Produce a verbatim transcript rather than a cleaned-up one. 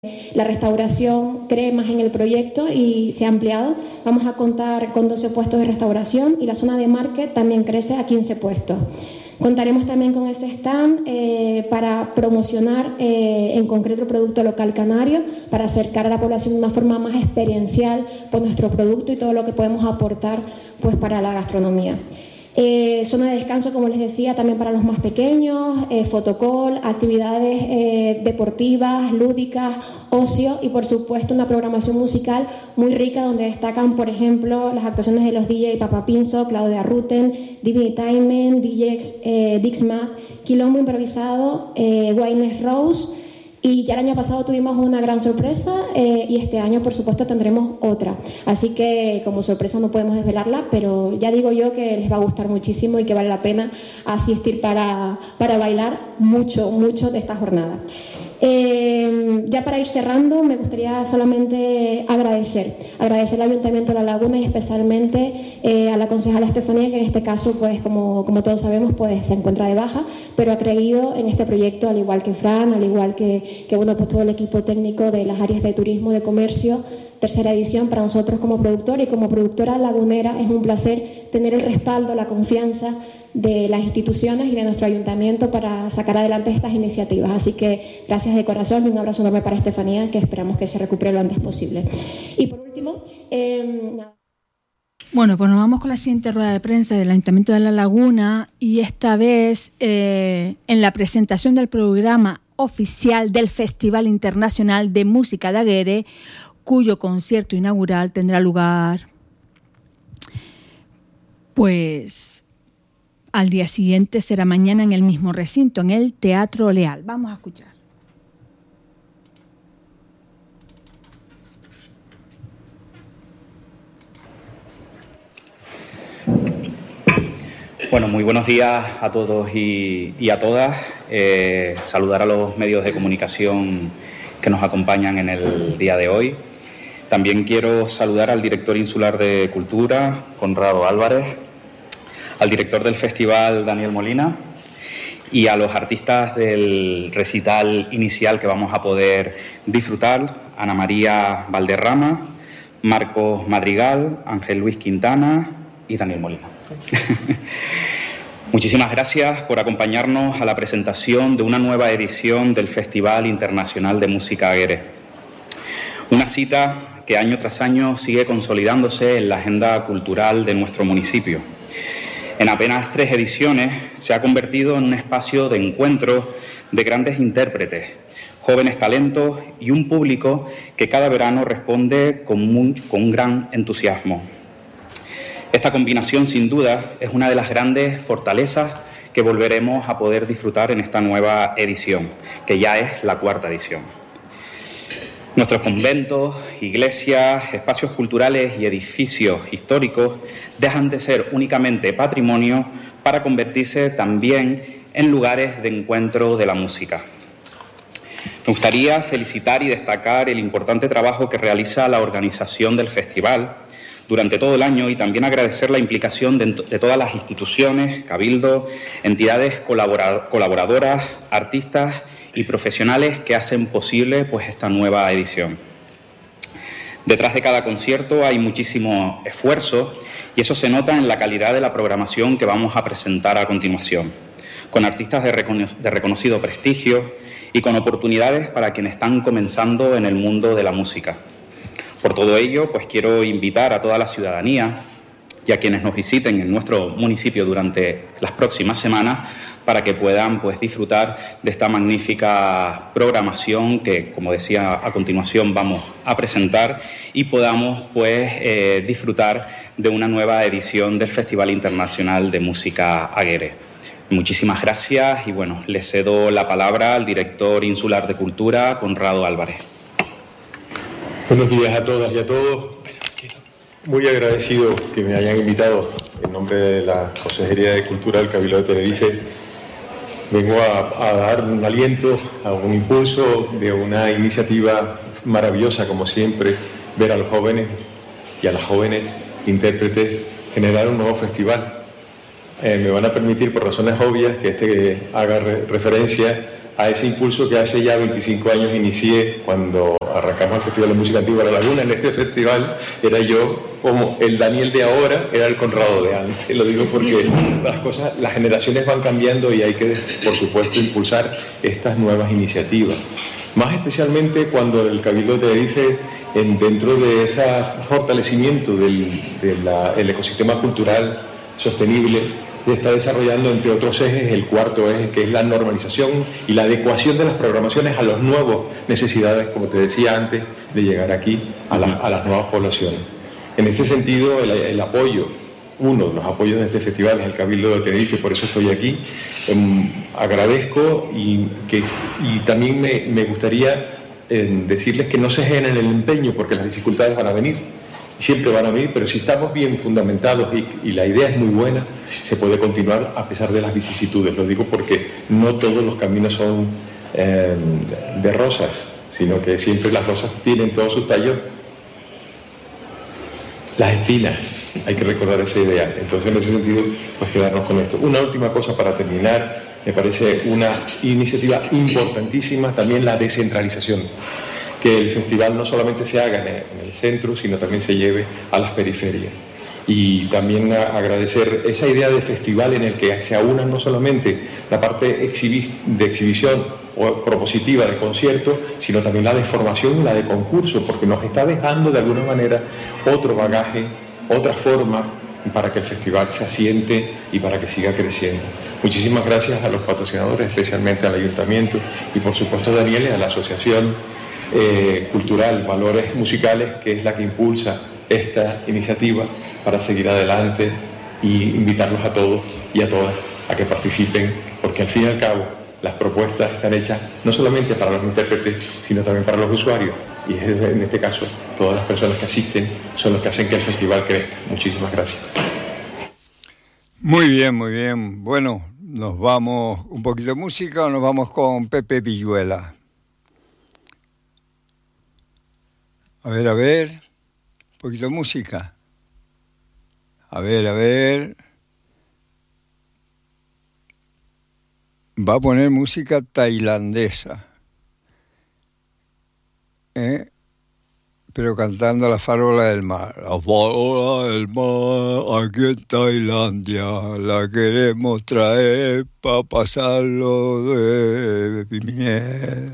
la restauración cree más en el proyecto y se ha ampliado. Vamos a contar con doce puestos de restauración y la zona de market también crece a quince puestos. Contaremos también con ese stand eh, para promocionar eh, en concreto el producto local canario, para acercar a la población de una forma más experiencial por nuestro producto y todo lo que podemos aportar pues, para la gastronomía. Eh, zona de descanso, como les decía, también para los más pequeños, eh, fotocall, actividades eh, deportivas, lúdicas, ocio y por supuesto una programación musical muy rica donde destacan, por ejemplo, las actuaciones de los D J Papa Pinzo, Claudia Ruten, Divi Taimen, D Js eh, Dixmat, Quilombo Improvisado, eh, Waynes Rose. Y ya el año pasado tuvimos una gran sorpresa eh, y este año, por supuesto, tendremos otra. Así que como sorpresa no podemos desvelarla, pero ya digo yo que les va a gustar muchísimo y que vale la pena asistir para, para bailar mucho, mucho de esta jornada. Eh, ya para ir cerrando, me gustaría solamente agradecer, agradecer al Ayuntamiento de La Laguna y especialmente eh, a la concejala Estefanía, que en este caso, pues como, como todos sabemos, pues se encuentra de baja, pero ha creído en este proyecto, al igual que Fran, al igual que, que bueno, pues todo el equipo técnico de las áreas de turismo, de comercio. Tercera edición para nosotros como productor y como productora lagunera es un placer tener el respaldo, la confianza de las instituciones y de nuestro ayuntamiento para sacar adelante estas iniciativas. Así que gracias de corazón y un abrazo enorme para Estefanía, que esperamos que se recupere lo antes posible. Y por último, eh, nada. Bueno, pues nos vamos con la siguiente rueda de prensa del Ayuntamiento de La Laguna y esta vez eh, en la presentación del programa oficial del Festival Internacional de Música de Aguere, cuyo concierto inaugural tendrá lugar pues al día siguiente, será mañana en el mismo recinto, en el Teatro Leal. Vamos a escuchar. Bueno, muy buenos días a todos y, y a todas. Eh, saludar a los medios de comunicación que nos acompañan en el día de hoy. También quiero saludar al director insular de Cultura, Conrado Álvarez, al director del festival, Daniel Molina, y a los artistas del recital inicial que vamos a poder disfrutar, Ana María Valderrama, Marcos Madrigal, Ángel Luis Quintana y Daniel Molina. Muchísimas gracias por acompañarnos a la presentación de una nueva edición del Festival Internacional de Música Aguere. Una cita que año tras año sigue consolidándose en la agenda cultural de nuestro municipio. En apenas tres ediciones se ha convertido en un espacio de encuentro de grandes intérpretes, jóvenes talentos y un público que cada verano responde con, muy, con un gran entusiasmo. Esta combinación, sin duda, es una de las grandes fortalezas que volveremos a poder disfrutar en esta nueva edición, que ya es la cuarta edición. Nuestros conventos, iglesias, espacios culturales y edificios históricos dejan de ser únicamente patrimonio para convertirse también en lugares de encuentro de la música. Me gustaría felicitar y destacar el importante trabajo que realiza la organización del festival durante todo el año y también agradecer la implicación de, de todas las instituciones, cabildo, entidades colabora, colaboradoras, artistas y profesionales que hacen posible pues, esta nueva edición. Detrás de cada concierto hay muchísimo esfuerzo y eso se nota en la calidad de la programación que vamos a presentar a continuación, con artistas de, recono de reconocido prestigio y con oportunidades para quienes están comenzando en el mundo de la música. Por todo ello, pues quiero invitar a toda la ciudadanía y a quienes nos visiten en nuestro municipio durante las próximas semanas para que puedan pues, disfrutar de esta magnífica programación que, como decía, a continuación vamos a presentar y podamos pues, eh, disfrutar de una nueva edición del Festival Internacional de Música Aguere. Muchísimas gracias y bueno, le cedo la palabra al director insular de Cultura, Conrado Álvarez. Buenos días a todas y a todos. Muy agradecido que me hayan invitado en nombre de la Consejería de Cultura del Cabildo de Tenerife. Vengo a, a dar un aliento, a un impulso de una iniciativa maravillosa, como siempre, ver a los jóvenes y a las jóvenes intérpretes generar un nuevo festival. Eh, me van a permitir, por razones obvias, que este haga re referencia a ese impulso que hace ya veinticinco años inicié cuando arrancamos el Festival de Música Antigua de La Laguna. En este festival era yo como el Daniel de ahora, era el Conrado de antes. Lo digo porque las cosas, las generaciones van cambiando y hay que, por supuesto, impulsar estas nuevas iniciativas. Más especialmente cuando el Cabildo de Tenerife, en, dentro de ese fortalecimiento del de la, el ecosistema cultural sostenible, está desarrollando, entre otros ejes, el cuarto eje, que es la normalización y la adecuación de las programaciones a las nuevas necesidades, como te decía antes, de llegar aquí a, la, a las nuevas poblaciones. En ese sentido, el, el apoyo, uno de los apoyos de este festival es el Cabildo de Tenerife, por eso estoy aquí. Um, agradezco y, que, y también me, me gustaría eh, decirles que no se generen el empeño, porque las dificultades van a venir, siempre van a venir, pero si estamos bien fundamentados y, y la idea es muy buena, se puede continuar a pesar de las vicisitudes. Lo digo porque no todos los caminos son eh, de rosas, sino que siempre las rosas tienen todos sus tallos las espinas. Hay que recordar esa idea. Entonces, en ese sentido, pues quedarnos con esto. Una última cosa para terminar, me parece una iniciativa importantísima también la descentralización. Que el festival no solamente se haga en el centro, sino también se lleve a las periferias. Y también agradecer esa idea de festival en el que se aunan no solamente la parte exhibi- de exhibición o propositiva de concierto, sino también la de formación y la de concurso, porque nos está dejando de alguna manera otro bagaje, otra forma para que el festival se asiente y para que siga creciendo. Muchísimas gracias a los patrocinadores, especialmente al Ayuntamiento y por supuesto, Daniel, a la Asociación eh, Cultural Valores Musicales, que es la que impulsa esta iniciativa para seguir adelante y invitarlos a todos y a todas a que participen, porque al fin y al cabo las propuestas están hechas no solamente para los intérpretes, sino también para los usuarios. Y en este caso, todas las personas que asisten son los que hacen que el festival crezca. Muchísimas gracias. Muy bien, muy bien. Bueno, nos vamos un poquito de música o nos vamos con Pepe Villuela. A ver, a ver. Un poquito de música. A ver, a ver. Va a poner música tailandesa. ¿Eh? Pero cantando La farola del mar. La farola del mar, aquí en Tailandia, la queremos traer para pasarlo de miel.